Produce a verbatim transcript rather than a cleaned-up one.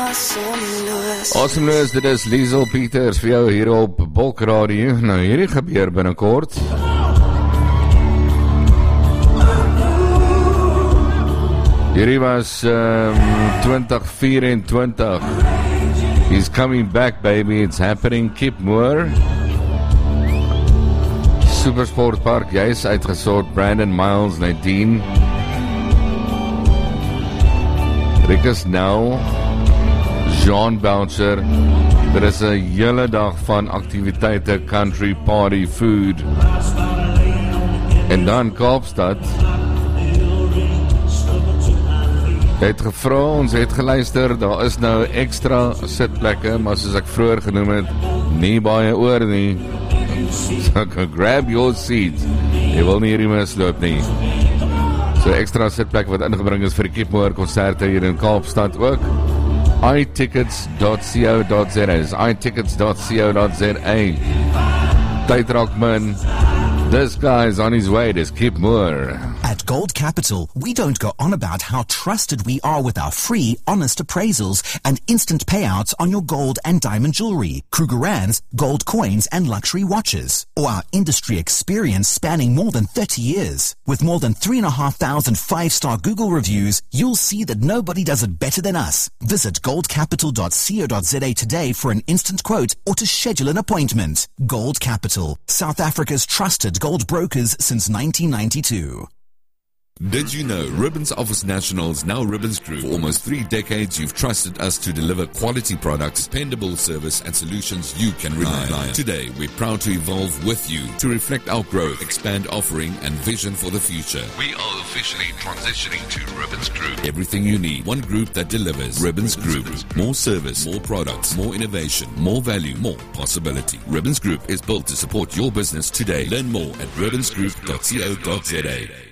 Awesome news, dit is Liesel Peters vir jou hier op Bulk Radio. Nou hierdie gebeur binnekort. Hierdie was um, twenty twenty-four. He's coming back, baby. It's happening. Kip Moore. Supersport Park, jy is uitgesort. Brandon Miles, nineteen. Rikus Nel. John Boucher. Daar is 'n hele dag van aktiwiteite, country, party, food. En dan Kaapstad. Jy het gevra, ons het geluister, daar is nou extra sitplekke, maar soos ek vroeër genoem het, nie baie oor nie. So grab your seat. Jy wil nie hierdie misloop nie. So extra sitplek wat ingebring is vir die Kipmoor konserte hier in Kaapstad ook. i tickets dot co dot za is i tickets dot co dot za. Tyd raak min. This guy's on his way, this Kip Moore. At Gold Capital, we don't go on about how trusted we are with our free, honest appraisals and instant payouts on your gold and diamond jewelry, Krugerrands, gold coins and luxury watches, or our industry experience spanning more than thirty years. With more than three and a half thousand five-star Google reviews, you'll see that nobody does it better than us. Visit gold capital dot co dot za today for an instant quote or to schedule an appointment. Gold Capital, South Africa's trusted gold brokers since nineteen ninety-two. Did you know Ribbons offers Nationals, now Ribbons Group? For almost three decades, you've trusted us to deliver quality products, dependable service, and solutions you can rely on. Today, we're proud to evolve with you to reflect our growth, expand offering, and vision for the future. We are officially transitioning to Ribbons Group. Everything you need, one group that delivers. Ribbons Group. More service, more products, more innovation, more value, more possibility. Ribbons Group is built to support your business today. Learn more at ribbons group dot co dot za.